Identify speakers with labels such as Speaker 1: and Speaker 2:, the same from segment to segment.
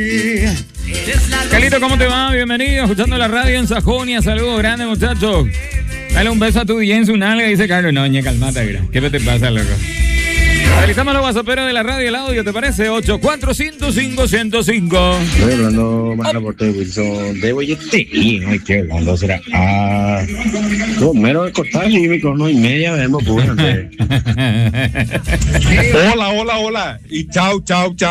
Speaker 1: Carlito, ¿cómo te va? Bienvenido, escuchando la radio en Sajonia. Saludos grandes, muchachos. Dale un beso a tu DJ en su nalga, dice Carlos. No, ñe, calmate, ¿qué te pasa, loco? Analizamos los whatsapperos de la radio y el audio, ¿te parece? 84105-105.
Speaker 2: Estoy hablando más aporte de Wilson. Debo ir no hay que hablando, será. Mero de cortar y micrófono y media, vemos, pues. Hola. Y chau.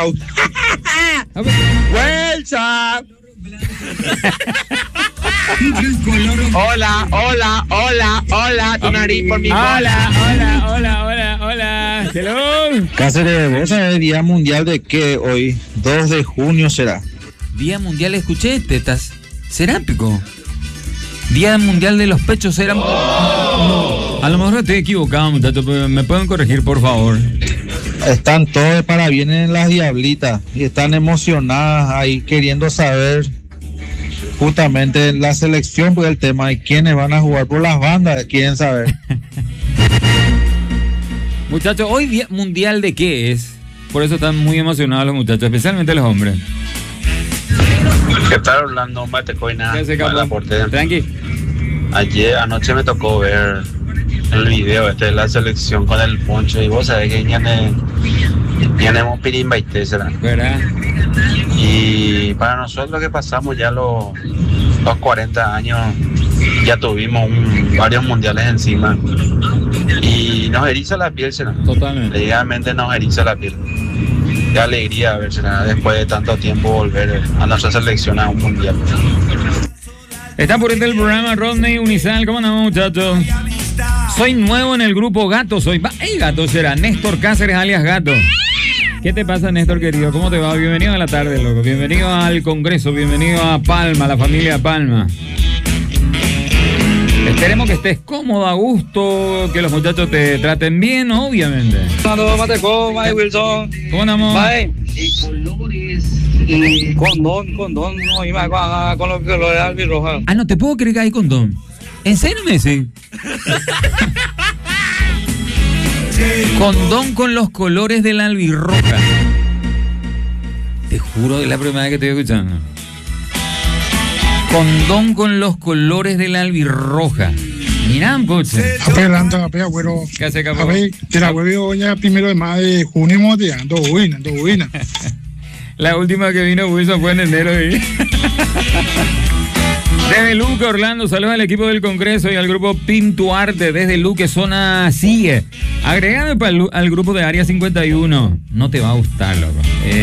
Speaker 2: Wilson. Hola, tu nariz por mi
Speaker 1: Hola. Hello.
Speaker 2: Cáceres, ¿vos sabés el Día Mundial de qué hoy? 2 de junio será.
Speaker 1: Día Mundial, escuché, tetas. Serápico. Día Mundial de los Pechos será. No. A lo mejor estoy equivocado, muchachos, pero ¿me pueden corregir, por favor?
Speaker 2: Están todos de parabienes en las diablitas y están emocionadas ahí queriendo saber justamente la selección por el tema de quiénes van a jugar por las bandas, quieren saber.
Speaker 1: Muchachos, hoy Día Mundial de qué es, por eso están muy emocionados los muchachos, especialmente los hombres.
Speaker 3: ¿Qué tal, Orlando? Mate coina.
Speaker 1: Tranqui.
Speaker 3: Anoche me tocó ver el video de la selección con el poncho y vos sabés que ya tenemos pirimba y tesera.
Speaker 1: ¿Verdad?
Speaker 3: Y para nosotros que pasamos ya los 40 años, ya tuvimos varios mundiales encima y nos eriza la piel, ¿será?
Speaker 1: Totalmente.
Speaker 3: Legalmente nos eriza la piel. Qué alegría ver, ¿será? Después de tanto tiempo volver a nuestra selección a un mundial.
Speaker 1: Está por este el programa Rodney Unizal. ¿Cómo andamos, muchachos? Soy nuevo en el grupo Gato. El Gato será Néstor Cáceres alias Gato. ¿Qué te pasa, Néstor, querido? ¿Cómo te va? Bienvenido a la tarde, loco. Bienvenido al Congreso. Bienvenido a Palma, la familia Palma. Esperemos que estés cómodo, a gusto, que los muchachos te traten bien, obviamente.
Speaker 4: Saludos, Mateco, Mike Wilson.
Speaker 1: ¿Cómo andamos?
Speaker 4: Bye. Condón, no iba con los colores albirroja.
Speaker 1: No te puedo creer que hay condón. ¿En serio me decís? Condón con los colores de la albirroja. Te juro que es la primera vez que estoy escuchando. Condón con los colores de la albirroja. Mirá, poche.
Speaker 5: Apelando, güero.
Speaker 1: ¿Qué hace, capo?
Speaker 5: A ver, te la vuelvo ya primero de más de junio, ando buena.
Speaker 1: La última que vino Wilson fue en enero. Desde Luque, Orlando, saludos al equipo del Congreso y al grupo Pintuarte desde Luque, zona Sigue. Agregame al grupo de Área 51. No te va a gustar, loco.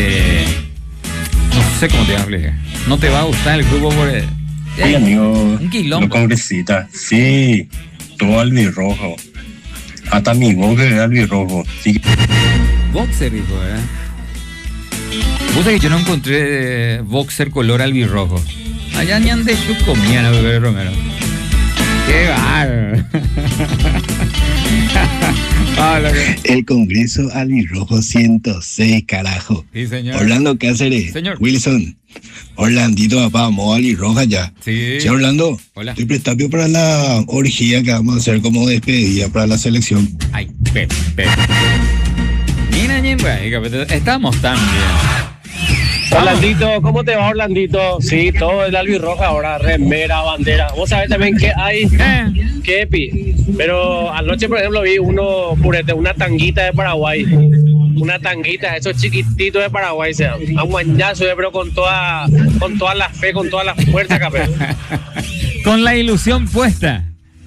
Speaker 1: No sé cómo te va a explicar. No te va a gustar el grupo por...
Speaker 2: Sí, amigo.
Speaker 1: Un quilombo.
Speaker 2: Los congresistas. Sí, todo albirrojo. Hasta mi boxer era albirrojo. Sí.
Speaker 1: Boxer, hijo, ¿verdad? Vos sabés que yo no encontré boxer color albirrojo. Allá ni ande su comida, no, bebé Romero. ¡Qué bárbaro!
Speaker 6: El Congreso albirrojo 106, carajo.
Speaker 1: Sí, señor.
Speaker 6: Orlando Cáceres.
Speaker 1: Señor.
Speaker 6: Wilson. Orlandito, papá, vamos a albirroja ya.
Speaker 1: Sí.
Speaker 6: Sí, Orlando.
Speaker 1: Hola.
Speaker 6: Estoy prestado para la orgía que vamos a hacer como despedida para la selección.
Speaker 1: Ay, Pepe. Mira, estamos tan bien.
Speaker 4: Orlandito, ¿cómo te va, Orlandito? Sí, todo el albirroja ahora, remera, bandera. Vos sabés también que hay, que epi. Pero anoche, por ejemplo, vi una tanguita de Paraguay. Una tanguita, esos chiquititos de Paraguay, sea, a un guañazo, pero con toda la fe, con toda la fuerza, capaz.
Speaker 1: Con la ilusión puesta.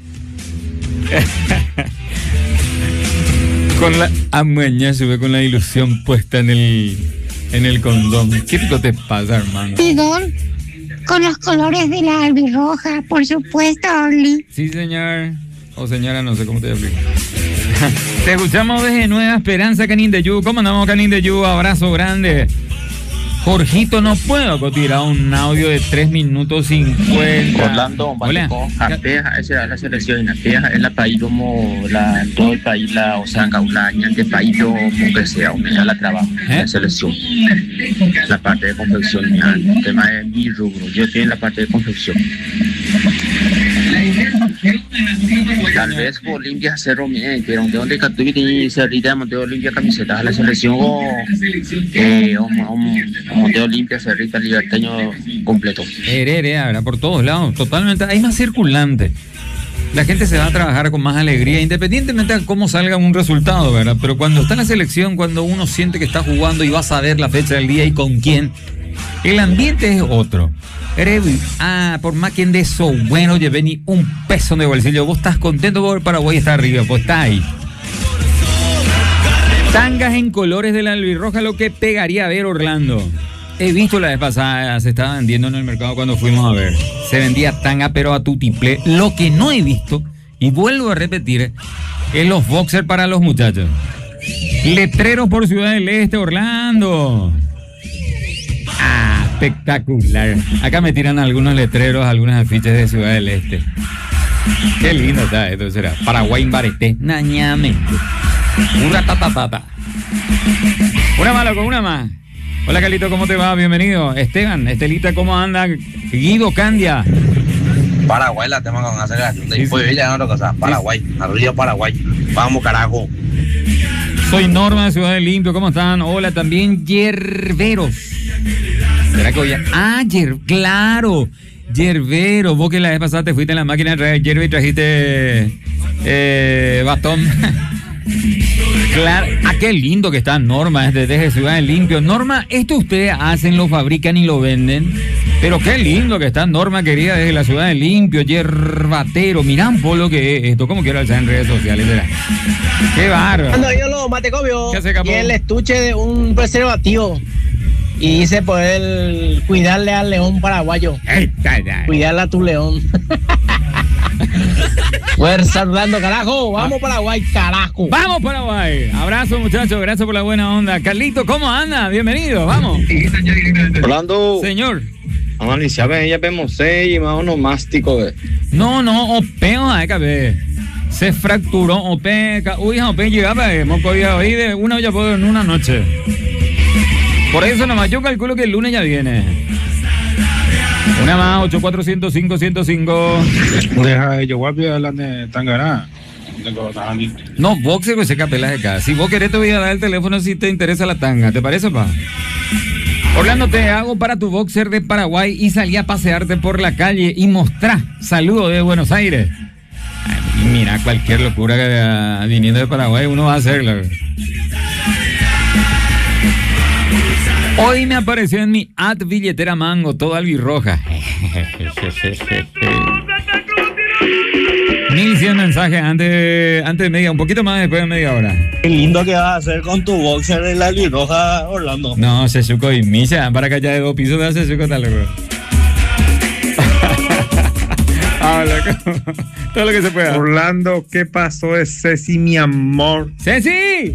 Speaker 1: Con la ilusión puesta en el condón. ¿Qué pico te pasa, hermano?
Speaker 7: Bidón con los colores de la albirroja, por supuesto, Orly.
Speaker 1: Sí, señor. O señora, no sé cómo te explico. Te escuchamos desde Nueva Esperanza, Canindeyú. ¿Cómo andamos, Canindeyú? Abrazo grande. Jorgito, no puedo tirar un audio de 3 minutos 50.
Speaker 3: Orlando,
Speaker 1: hola.
Speaker 3: Apeja, esa es la selección. Apeja es la país como todo el país, o sea, Gaulaña, el país como que sea, la trabajo, la selección. La parte de confección, el tema de mi rubro. Yo estoy en la parte de confección. Tal vez por limpia Cerro Mineiro, de donde Catubi Cerrita, Monteo limpia camiseta a la selección o Monteo limpia Cerrita Liberteño completo.
Speaker 1: Habrá por todos lados, totalmente. Hay más circulante. La gente se va a trabajar con más alegría, independientemente de cómo salga un resultado, ¿verdad? Pero cuando está en la selección, cuando uno siente que está jugando y va a saber la fecha del día y con quién, el ambiente es otro. Por más que de eso bueno, llevé ni un peso de bolsillo. Vos estás contento porque Paraguay está arriba, pues está ahí. Tangas en colores de la albirroja, lo que pegaría a ver Orlando. He visto la vez pasada, se estaba vendiendo en el mercado cuando fuimos a ver. Se vendía tanga, pero a tutiplé. Lo que no he visto, y vuelvo a repetir, es los boxers para los muchachos. Letreros por Ciudad del Este, Orlando. Espectacular. Acá me tiran algunos letreros, algunos afiches de Ciudad del Este. Qué lindo está esto, será. Paraguay Bareté. Nañame. Una tatatata. Una más, loco, una más. Hola, Carlito, ¿cómo te va? Bienvenido. Esteban, Estelita, ¿cómo anda? Guido Candia.
Speaker 3: Paraguay la tenemos con hacer la y pues ya no otra cosa. Paraguay, arriba Paraguay. Vamos, carajo.
Speaker 1: Soy Norma de Ciudad del Limpio, ¿cómo están? Hola, también Yerberos. ¿Será que hoy? Claro. Yerbero, vos que la vez pasada te fuiste en la máquina de traer hierba y trajiste batón. Claro, qué lindo que está Norma desde Ciudad del Limpio. Norma, esto ustedes hacen, lo fabrican y lo venden. Pero qué lindo que está Norma, querida, desde la Ciudad del Limpio, yerbatero. Mirá un poco lo que es esto, como quiero alzar en redes sociales, ¿verdad? Qué bárbaro.
Speaker 8: Cuando yo lo matecobio,
Speaker 1: ¿qué hace, capo?
Speaker 8: Y el estuche de un preservativo. Y dice poder cuidarle al león paraguayo. Cuidarle a tu león. Fuerza Orlando, carajo. Vamos Paraguay, carajo.
Speaker 1: Vamos Paraguay. Abrazo, muchachos. Gracias por la buena onda. Carlito, ¿cómo anda? Bienvenido. Vamos.
Speaker 9: Orlando.
Speaker 1: Señor.
Speaker 9: Analizaba ella vemos y más onomástico.
Speaker 1: No, opeo a KB. Se fracturó, opeo. Uy, opeo llegaba, moco ya hoy de una ya puedo en una noche. Por eso nomás yo calculo que el lunes ya viene. Una más, 8400-505.
Speaker 5: Deja de llevar a la de Tangará.
Speaker 1: No, boxe pues se capelas de acá. Si vos querés te voy a dar el teléfono si te interesa la tanga. ¿Te parece, pa? Orlando, te hago para tu boxer de Paraguay y salí a pasearte por la calle y mostrá saludo de Buenos Aires. Ay, mira, cualquier locura que viniendo de Paraguay uno va a hacerlo. Hoy me apareció en mi billetera Mango, toda albirroja. 1100 mensajes antes de media, un poquito más después de media hora.
Speaker 9: Qué lindo que vas a hacer con tu boxer de la albirroja, Orlando.
Speaker 1: No, Sesuco y Misha, para que haya de 2 pisos de Sesuco tal loco. Loco. Todo lo que se pueda.
Speaker 5: Orlando, ¿qué pasó? Es Ceci, mi amor.
Speaker 1: ¡Ceci!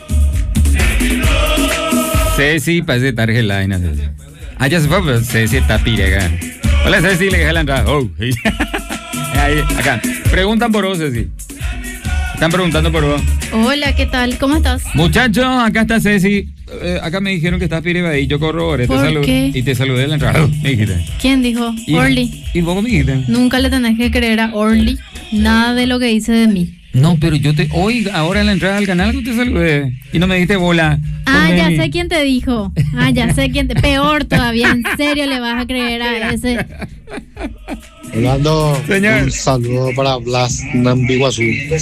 Speaker 1: Ceci, parece Targelina. Ya se fue, pero Ceci está pirega. Hola, Ceci, le dejé la entrada. Ahí, acá. Preguntan por vos, Ceci. Están preguntando por vos.
Speaker 10: Hola, ¿qué tal? ¿Cómo estás?
Speaker 1: Muchachos, acá está Ceci. Acá me dijeron que estás pirega y yo corroboré.
Speaker 10: ¿Por qué?
Speaker 1: Y te saludé en la entrada. Me dijiste.
Speaker 10: ¿Quién dijo? Orly.
Speaker 1: ¿Y vos me dijiste?
Speaker 10: Nunca le tenés que creer a Orly nada de lo que dice de mí.
Speaker 1: No, pero yo hoy, ahora en la entrada al canal, que te saludé. Y no me diste bola.
Speaker 10: Ya sé quién te dijo. Ya sé quién te... Peor todavía, en serio le vas a creer a ese...
Speaker 6: Orlando,
Speaker 1: señor.
Speaker 6: Un saludo para Blas Nambiguazú.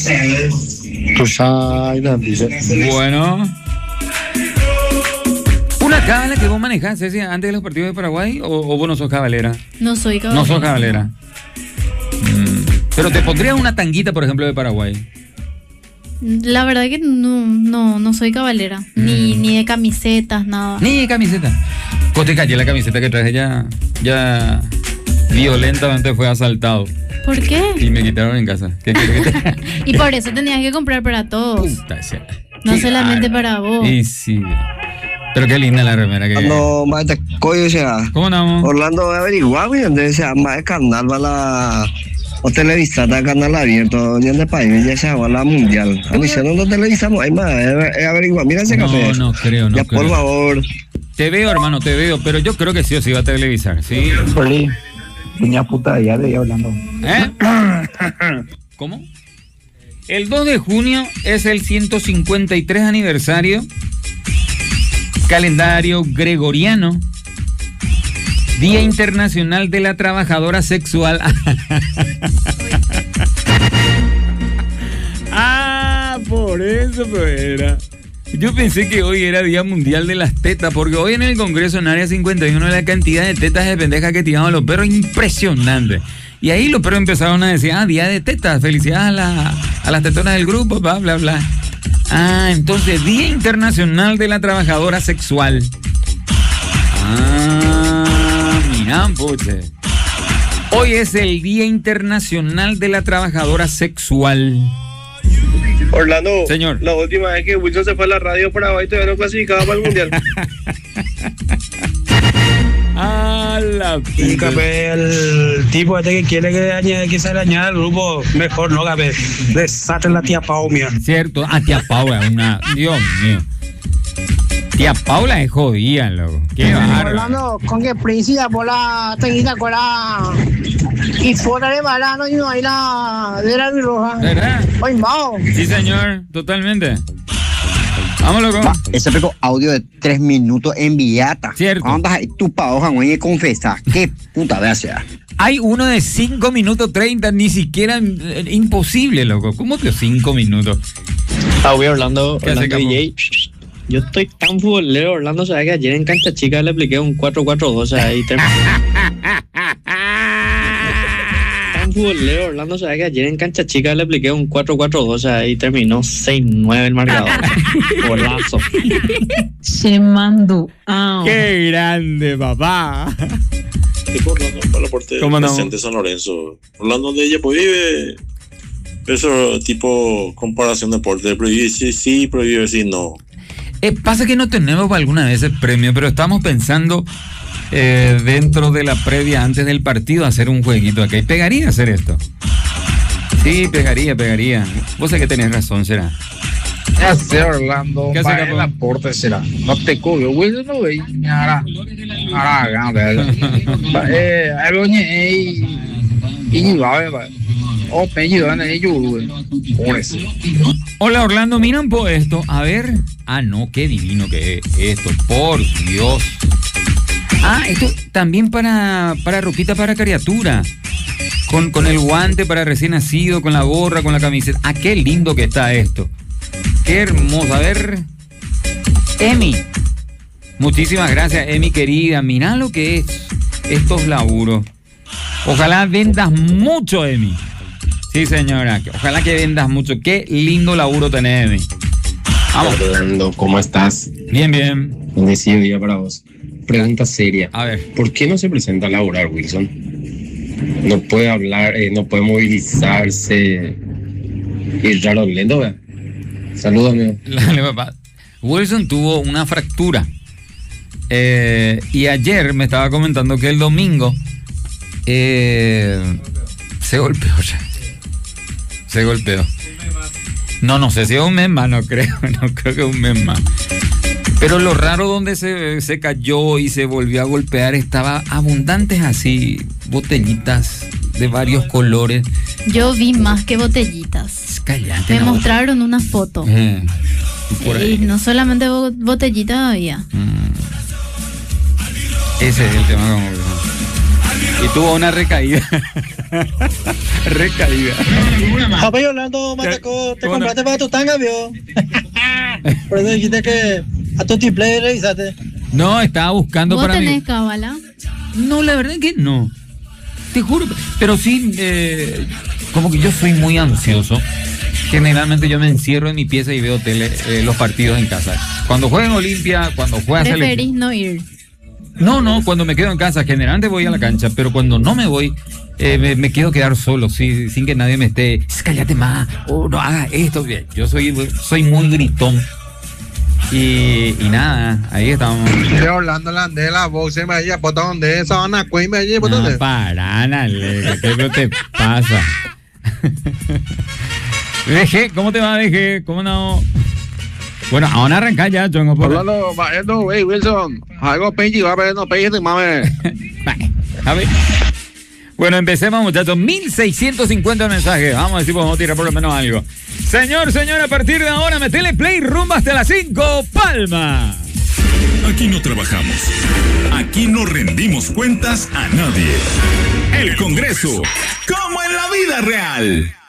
Speaker 1: Bueno. ¿Una cábala que vos manejás, Ceci, antes de los partidos de Paraguay? ¿O vos no sos cabalera?
Speaker 10: No soy cabalera.
Speaker 1: No sos cabalera. Pero te pondrías una tanguita, por ejemplo, de Paraguay.
Speaker 10: La verdad que no soy cabalera. Ni de camisetas, nada.
Speaker 1: Ni de camiseta. Vos te callé la camiseta que traje ya violentamente fue asaltado.
Speaker 10: ¿Por qué?
Speaker 1: Y me quitaron en casa. ¿Qué querés?
Speaker 10: Y por eso tenías que comprar para todos.
Speaker 1: Puta sea.
Speaker 10: No solamente para vos.
Speaker 1: Y sí. Pero qué linda la remera que...
Speaker 11: Cuando más te coyo sea.
Speaker 1: ¿Cómo no?
Speaker 11: Orlando va a averiguar, güey, donde sea más canal va la... O televisada, canal abierto, ya de país, ya se hago la mundial. A mí si no televisamos, hay más, averiguar. Mira ese café.
Speaker 1: No creo.
Speaker 11: Ya, por favor.
Speaker 1: Te veo, hermano, pero yo creo que sí o sí va a televisar, ¿sí?
Speaker 12: Oli,
Speaker 2: Puña puta, ya de ahí hablando.
Speaker 1: ¿Cómo? El 2 de junio es el 153 aniversario, calendario gregoriano, Día Internacional de la Trabajadora Sexual. Por eso pues era. Yo pensé que hoy era Día Mundial de las Tetas, porque hoy en el Congreso, en Área 51, la cantidad de tetas de pendejas que tiraban los perros, impresionante. Y ahí los perros empezaron a decir, Día de Tetas, felicidades a las tetonas del grupo, bla, bla, bla. Entonces, Día Internacional de la Trabajadora Sexual. Mirá, puche. Hoy es el Día Internacional de la Trabajadora Sexual.
Speaker 9: Orlando,
Speaker 1: señor,
Speaker 9: la última vez que Wilson se fue a la radio Paraguay todavía no clasificaba para el mundial.
Speaker 12: Y capé el tipo este que quiere que se le añada al grupo, mejor no, capé. Desastre la tía Pau, mía.
Speaker 1: Cierto, tía Paula, Dios mío. Tía Paula es jodida, loco. Qué bárbaro.
Speaker 8: Orlando, con que príncipe por la técnica cuela y fuera de balano y no hay la de la roja.
Speaker 1: ¿Verdad?
Speaker 8: Oye, Mao.
Speaker 1: Sí, señor, totalmente. Vámonos con.
Speaker 13: Ese pego audio de 3 minutos en Villata.
Speaker 1: Cierto.
Speaker 13: ¿Dónde hay tu paoja, güey? Y confesar. ¿Qué puta vea sea?
Speaker 1: Hay uno de 5 minutos 30, ni siquiera imposible, loco. ¿Cómo que 5 minutos?
Speaker 14: Voy Orlando
Speaker 1: Orlando
Speaker 14: DJ. Yo estoy tan futbolero, Orlando, ¿sabes que ayer en Cancha Chica le apliqué un 4-4-2 ahí terminó? Tan futbolero, Orlando, ¿sabes que ayer en Cancha Chica le apliqué un 4-4-2 ahí terminó 6-9 el marcador? Golazo.
Speaker 10: Se mandó.
Speaker 1: ¡Qué grande, papá!
Speaker 15: Orlando para la parte de San Lorenzo. Orlando de ella pues vive. Eso tipo comparación de deporte. Prohibir sí, prohibir sí, no.
Speaker 1: Pasa que no tenemos alguna vez el premio, pero estamos pensando dentro de la previa, antes del partido, hacer un jueguito acá. ¿Y pegaría hacer esto? Sí, pegaría. Vos sé que tenés razón, será.
Speaker 2: ¿Qué hace Orlando?
Speaker 1: ¿Qué hace,
Speaker 2: para el aporte será? No te cogió, güey, no ve. Ahora,
Speaker 1: hola Orlando, mira un poco esto. A ver. No, qué divino que es esto, por Dios. Esto también para ropita para criatura. Con el guante para recién nacido, con la gorra, con la camiseta. Qué lindo que está esto. Qué hermoso. A ver. Emi. Muchísimas gracias, Emi querida. Mirá lo que es estos laburos. Ojalá vendas mucho, Emi. Sí, señora. Ojalá que vendas mucho. Qué lindo laburo tenés, Emi. Vamos.
Speaker 16: Orlando, ¿cómo estás?
Speaker 1: Bien, bien.
Speaker 16: Bendecido día para vos. Pregunta seria.
Speaker 1: A ver.
Speaker 16: ¿Por qué no se presenta a laburar, Wilson? No puede hablar, no puede movilizarse. Y raro lento, ¿verdad? Saludos, amigo.
Speaker 1: Dale, papá. Wilson tuvo una fractura. Y ayer me estaba comentando que el domingo se golpeó ya. Se golpeó. No sé si es un mes más, no creo que es un mes más. Pero lo raro donde se cayó y se volvió a golpear, estaba abundantes así, botellitas de varios colores.
Speaker 10: Yo vi más que botellitas.
Speaker 1: Cállate.
Speaker 10: Me mostraron una foto.
Speaker 1: Por ahí.
Speaker 10: Y no solamente botellitas había.
Speaker 1: Ese es el tema como que... Y tuvo una recaída.
Speaker 8: Javi Orlando Mataco, te compraste para tu tanga, vio. Por eso dijiste que a tu triple revisaste.
Speaker 1: No, estaba buscando para mí.
Speaker 10: ¿Vos tenés cábala?
Speaker 1: No, la verdad es que no. Te juro. Pero sí, como que yo soy muy ansioso. Generalmente yo me encierro en mi pieza y veo los partidos en casa. Cuando juega en Olimpia, cuando juega
Speaker 10: ¿Preferís no ir?
Speaker 1: No, cuando me quedo en casa, generalmente voy a la cancha, pero cuando no me voy, me quedo quedar solo, sin que nadie me esté, cállate más, o no hagas esto. Bien, yo soy muy gritón. Y nada, ahí estamos.
Speaker 2: Orlando de la voz, me decía, ¿por dónde es? ¿Sabana Cuey? Me decía, ¿por dónde?
Speaker 1: No, paránale, ¿qué te pasa? Deje, ¿cómo te va, Deje? ¿Cómo no? Bueno, ahora arrancar ya, Chongo.
Speaker 2: Orlando, esto, Wilson. Algo penchi, va a ver, no penchi, mame.
Speaker 1: A ver. Bueno, empecemos, muchachos. 1650 mensajes. Vamos a ver si podemos tirar por lo menos algo. Señor, a partir de ahora, metele play rumbo hasta las 5. Palma.
Speaker 17: Aquí no trabajamos. Aquí no rendimos cuentas a nadie. El Congreso, como en la vida real.